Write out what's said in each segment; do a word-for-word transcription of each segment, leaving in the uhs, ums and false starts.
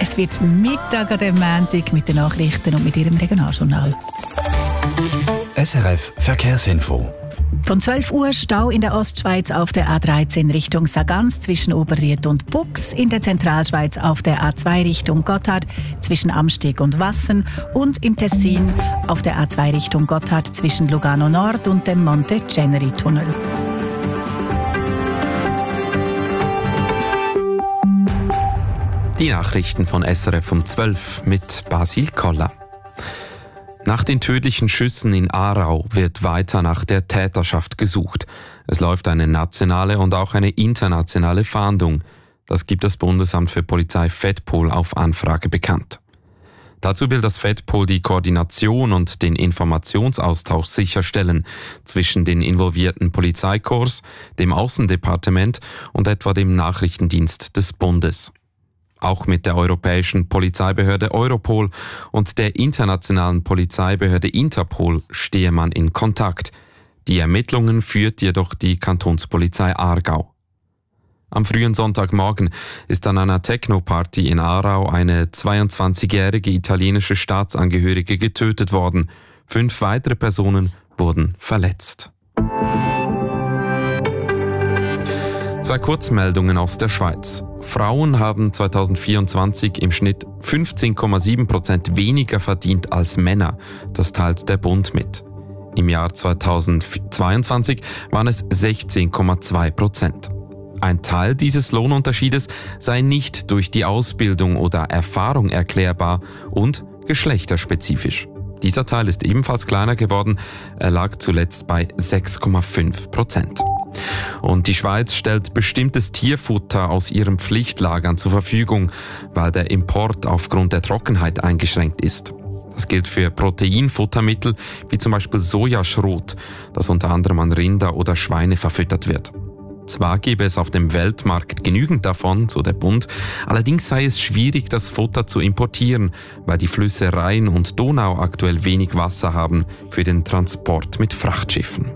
Es wird Mittag an dem Montag mit den Nachrichten und mit Ihrem Regionaljournal. S R F Verkehrsinfo. Von zwölf Uhr Stau in der Ostschweiz auf der A dreizehn Richtung Sargans zwischen Oberried und Bux, in der Zentralschweiz auf der A zwei Richtung Gotthard zwischen Amsteg und Wassen und im Tessin auf der A zwei Richtung Gotthard zwischen Lugano Nord und dem Monte Ceneri Tunnel. Die Nachrichten von S R F um zwölf mit Basil Koller. Nach den tödlichen Schüssen in Aarau wird weiter nach der Täterschaft gesucht. Es läuft eine nationale und auch eine internationale Fahndung. Das gibt das Bundesamt für Polizei Fedpol auf Anfrage bekannt. Dazu will das Fedpol die Koordination und den Informationsaustausch sicherstellen zwischen den involvierten Polizeikorps, dem Außendepartement und etwa dem Nachrichtendienst des Bundes. Auch mit der europäischen Polizeibehörde Europol und der internationalen Polizeibehörde Interpol stehe man in Kontakt. Die Ermittlungen führt jedoch die Kantonspolizei Aargau. Am frühen Sonntagmorgen ist an einer Techno-Party in Aarau eine zweiundzwanzigjährige italienische Staatsangehörige getötet worden. Fünf weitere Personen wurden verletzt. Zwei Kurzmeldungen aus der Schweiz. Frauen haben zweitausendvierundzwanzig im Schnitt fünfzehn Komma sieben Prozent weniger verdient als Männer. Das teilt der Bund mit. Im Jahr zweitausendzweiundzwanzig waren es sechzehn Komma zwei Prozent. Ein Teil dieses Lohnunterschiedes sei nicht durch die Ausbildung oder Erfahrung erklärbar und geschlechterspezifisch. Dieser Teil ist ebenfalls kleiner geworden, er lag zuletzt bei sechs Komma fünf Prozent. Und die Schweiz stellt bestimmtes Tierfutter aus ihren Pflichtlagern zur Verfügung, weil der Import aufgrund der Trockenheit eingeschränkt ist. Das gilt für Proteinfuttermittel wie zum Beispiel Sojaschrot, das unter anderem an Rinder oder Schweine verfüttert wird. Zwar gäbe es auf dem Weltmarkt genügend davon, so der Bund, allerdings sei es schwierig, das Futter zu importieren, weil die Flüsse Rhein und Donau aktuell wenig Wasser haben für den Transport mit Frachtschiffen.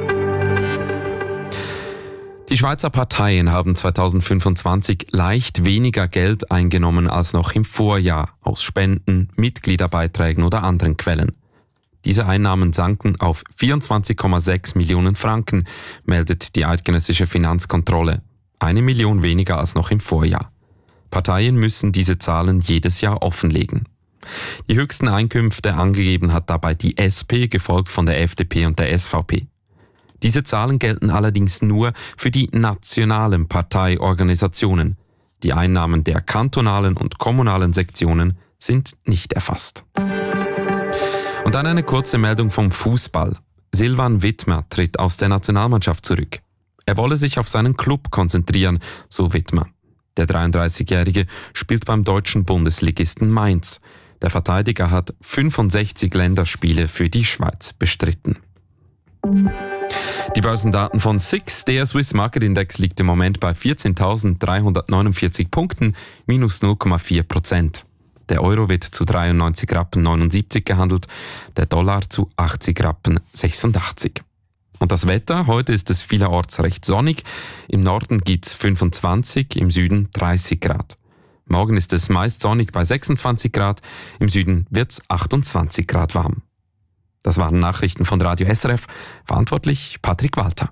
Die Schweizer Parteien haben zweitausendfünfundzwanzig leicht weniger Geld eingenommen als noch im Vorjahr aus Spenden, Mitgliederbeiträgen oder anderen Quellen. Diese Einnahmen sanken auf vierundzwanzig Komma sechs Millionen Franken, meldet die eidgenössische Finanzkontrolle. Eine Million weniger als noch im Vorjahr. Parteien müssen diese Zahlen jedes Jahr offenlegen. Die höchsten Einkünfte angegeben hat dabei die S P, gefolgt von der F D P und der S V P. Diese Zahlen gelten allerdings nur für die nationalen Parteiorganisationen. Die Einnahmen der kantonalen und kommunalen Sektionen sind nicht erfasst. Und dann eine kurze Meldung vom Fußball. Silvan Wittmer tritt aus der Nationalmannschaft zurück. Er wolle sich auf seinen Club konzentrieren, so Wittmer. Der dreiunddreißigjährige spielt beim deutschen Bundesligisten Mainz. Der Verteidiger hat fünfundsechzig Länderspiele für die Schweiz bestritten. Die Börsendaten von S I X, der Swiss Market Index, liegt im Moment bei vierzehntausenddreihundertneunundvierzig Punkten, minus null Komma vier Prozent. Der Euro wird zu dreiundneunzig Rappen neunundsiebzig gehandelt, der Dollar zu achtzig Rappen sechsundachtzig. Und das Wetter, heute ist es vielerorts recht sonnig, im Norden gibt es fünfundzwanzig, im Süden dreißig Grad. Morgen ist es meist sonnig bei sechsundzwanzig Grad, im Süden wird es achtundzwanzig Grad warm. Das waren Nachrichten von Radio S R F, verantwortlich Patrick Walter.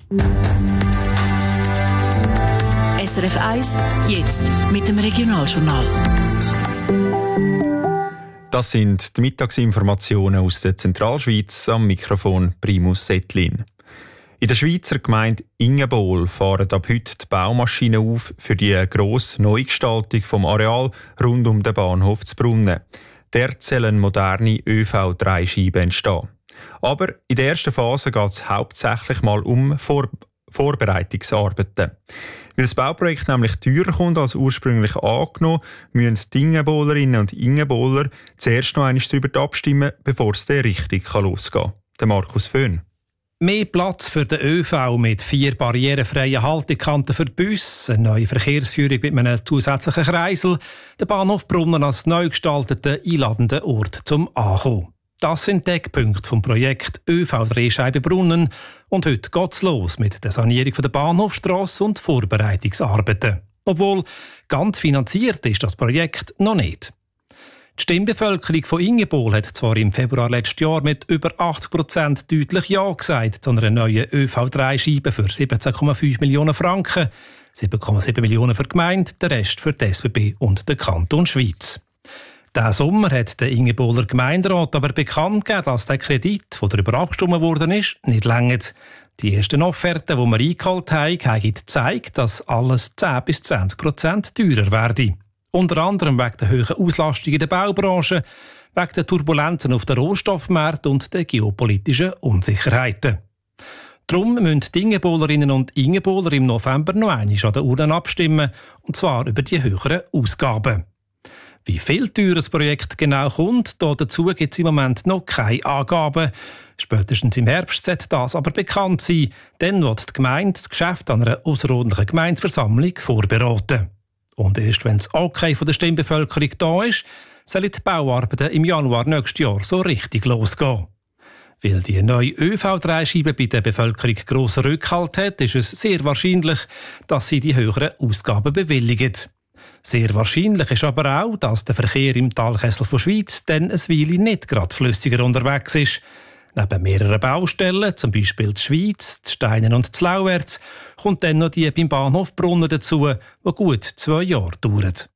S R F eins, jetzt mit dem Regionaljournal. Das sind die Mittagsinformationen aus der Zentralschweiz, am Mikrofon Primus Settlin. In der Schweizer Gemeinde Ingenbol fahren ab heute die Baumaschinen auf für die grosse Neugestaltung vom Areal rund um den Bahnhof zu Brunnen. Dort sollen moderne Ö V-Dreischeiben entstehen. Aber in der ersten Phase geht es hauptsächlich mal um Vor- Vorbereitungsarbeiten. Weil das Bauprojekt nämlich teurer kommt als ursprünglich angenommen, müssen die Ingenbolerinnen und Ingenboler zuerst noch einmal darüber abstimmen, bevor es dann richtig losgehen kann. Der Markus Föhn. Mehr Platz für den Ö V mit vier barrierefreien Haltekanten für die Busse, eine neue Verkehrsführung mit einem zusätzlichen Kreisel, der Bahnhof Brunnen als neu gestalteter, einladender Ort zum Ankommen. Das sind Deckpunkte vom Projekt Ö V-Drehscheibe Brunnen und heute geht's los mit der Sanierung der Bahnhofstrasse und Vorbereitungsarbeiten. Obwohl, ganz finanziert ist das Projekt noch nicht. Die Stimmbevölkerung von Ingebol hat zwar im Februar letzten Jahr mit über achtzig Prozent deutlich Ja gesagt zu einer neuen Ö V drei Scheibe für siebzehn Komma fünf Millionen Franken, sieben Komma sieben Millionen für die Gemeinde, der Rest für die S B B und den Kanton Schwyz. Diesen Sommer hat der Ingeboler Gemeinderat aber bekannt gegeben, dass der Kredit, der darüber abgestimmt worden ist, nicht reicht. Die ersten Offerten, die wir eingeholt haben, haben gezeigt, dass alles zehn bis zwanzig Prozent teurer werde. Unter anderem wegen der hohen Auslastung in der Baubranche, wegen der Turbulenzen auf den Rohstoffmärkten und der geopolitischen Unsicherheiten. Darum müssen die Ingebolerinnen und Ingeboler im November noch einmal an den Urnen abstimmen, und zwar über die höheren Ausgaben. Wie viel teuer das Projekt genau kommt, dazu gibt es im Moment noch keine Angaben. Spätestens im Herbst sollte das aber bekannt sein, dann wird die Gemeinde das Geschäft an einer außerordentlichen Gemeindeversammlung vorberaten. Und erst wenn das Okay von der Stimmbevölkerung da ist, sollen die Bauarbeiten im Januar nächstes Jahr so richtig losgehen. Weil die neue Ö V drei Scheibe bei der Bevölkerung grossen Rückhalt hat, ist es sehr wahrscheinlich, dass sie die höheren Ausgaben bewilligen. Sehr wahrscheinlich ist aber auch, dass der Verkehr im Talkessel von Schwyz dann eine Weile nicht gerade flüssiger unterwegs ist. Neben mehreren Baustellen, zum Beispiel die Schwyz, die Steinen und die Lauwärts, kommt dann noch die beim Bahnhof Brunnen dazu, die gut zwei Jahre dauert.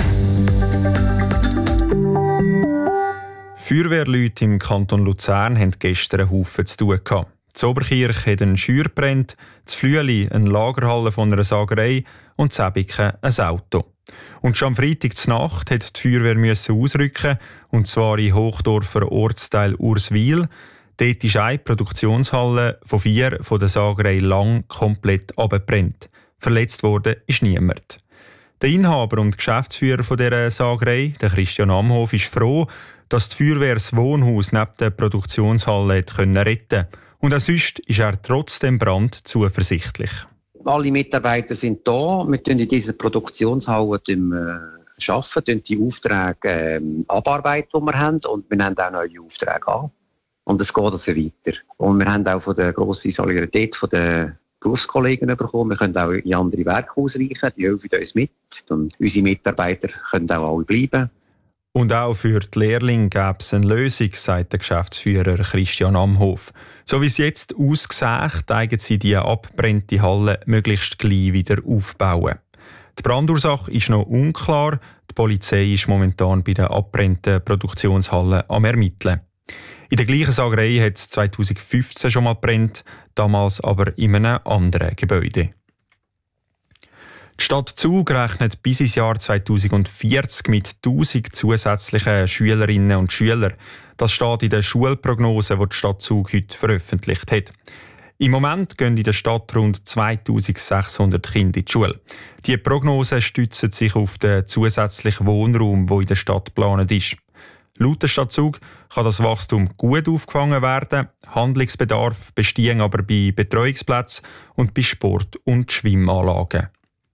Feuerwehrleute im Kanton Luzern hatten gestern einen Haufen zu tun gehabt. In Oberkirch hat ein Scheuer gebrannt, in Flüeli eine Lagerhalle von einer Sagerei und in Säbiken ein Auto. Und schon am Freitag Nacht musste die Feuerwehr ausrücken, und zwar in Hochdorfer Ortsteil Urswil. Dort ist eine Produktionshalle von vier von der Sagerei Lang komplett abgebrannt. Verletzt worden ist niemand. Der Inhaber und Geschäftsführer von dieser Sagerei, der Christian Amhof, ist froh, dass die Feuerwehr das Wohnhaus neben der Produktionshalle retten konnte. Und auch sonst ist er trotz dem Brand zuversichtlich. Alle Mitarbeiter sind da. Wir arbeiten in dieser Produktionshalle im, äh, arbeiten, die Aufträge äh, abarbeiten, die wir haben. Und wir nehmen auch neue Aufträge an. Und es geht also weiter. Und wir haben auch von der grossen Solidarität der Berufskollegen bekommen. Wir können auch in andere Werke ausweichen. Die helfen uns mit. Und unsere Mitarbeiter können auch alle bleiben. Und auch für die Lehrlinge gäbe es eine Lösung, sagt der Geschäftsführer Christian Amhof. So wie es jetzt aussieht, zeigen sie die abgebrannte Halle möglichst gleich wieder aufbauen. Die Brandursache ist noch unklar. Die Polizei ist momentan bei der abgebrannten Produktionshalle am Ermitteln. In der gleichen Sagerei hat es zwanzig fünfzehn schon mal gebrannt, damals aber in einem anderen Gebäude. Die Stadt Zug rechnet bis ins Jahr zwanzig vierzig mit tausend zusätzlichen Schülerinnen und Schülern. Das steht in der Schulprognose, die die Stadt Zug heute veröffentlicht hat. Im Moment gehen in der Stadt rund zweitausendsechshundert Kinder in die Schule. Die Prognose stützt sich auf den zusätzlichen Wohnraum, der in der Stadt geplant ist. Laut der Stadt Zug kann das Wachstum gut aufgefangen werden. Handlungsbedarf besteht aber bei Betreuungsplätzen und bei Sport- und Schwimmanlagen.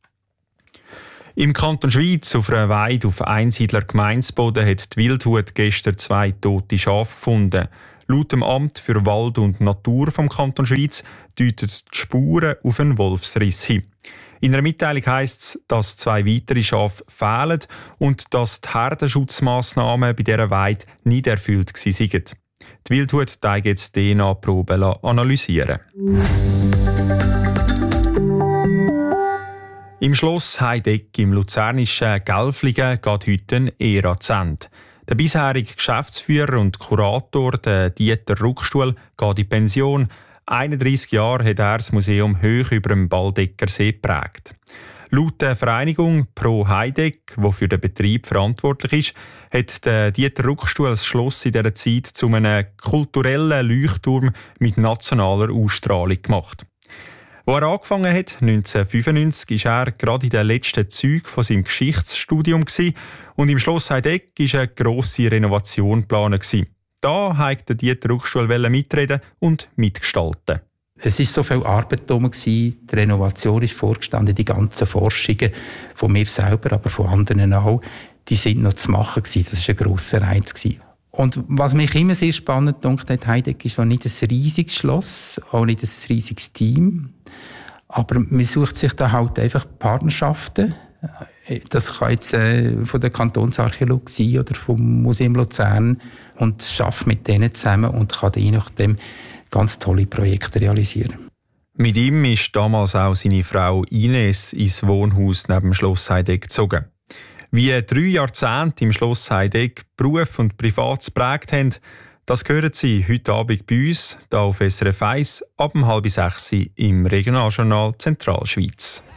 Im Kanton Schwyz, auf einer Weide auf Einsiedler Gemeinsboden, hat die Wildhut gestern zwei tote Schafe gefunden. Laut dem Amt für Wald und Natur vom Kanton Schwyz deuten die Spuren auf einen Wolfsriss hin. In einer Mitteilung heisst es, dass zwei weitere Schafe fehlen und dass die Herdenschutzmassnahmen bei dieser Weide nicht erfüllt waren. Die Wildhut zeigt jetzt D N A-Proben analysieren. Im Schloss Heideck im luzernischen Gelflingen geht heute ein Ära zu Ende. Der bisherige Geschäftsführer und Kurator, der Dieter Ruckstuhl, geht in Pension. einunddreissig Jahre hat er das Museum hoch über dem Baldeckersee geprägt. Laut der Vereinigung Pro Heideck, die für den Betrieb verantwortlich ist, hat der Dieter Ruckstuhl das Schloss in dieser Zeit zu einem kulturellen Leuchtturm mit nationaler Ausstrahlung gemacht. Als er angefangen hat, neunzehnhundertfünfundneunzig, war er gerade in den letzten Zügen von seinem Geschichtsstudium und im Schloss Heideck war eine grosse Renovation geplant. Da wollte Dieter Ruckstuhl mitreden und mitgestalten. Es war so viel Arbeit da, die Renovation ist vorgestanden, die ganzen Forschungen von mir selber, aber von anderen auch, die sind noch zu machen gewesen. Das war ein grosser Reiz. Und was mich immer sehr spannend gedacht hat, Heideck ist noch nicht ein riesiges Schloss, auch nicht ein riesiges Team, aber man sucht sich da halt einfach Partnerschaften Das kann jetzt äh, von der Kantonsarchäologie sein oder vom Museum Luzern und schafft mit denen zusammen und kann je nachdem ganz tolle Projekte realisieren. Mit ihm ist damals auch seine Frau Ines ins Wohnhaus neben dem Schloss Heideck gezogen. Wie drei Jahrzehnte im Schloss Heideck Beruf und Privat geprägt haben, das hören Sie heute Abend bei uns, hier auf S R F eins, ab um halb sechs im Regionaljournal Zentralschweiz.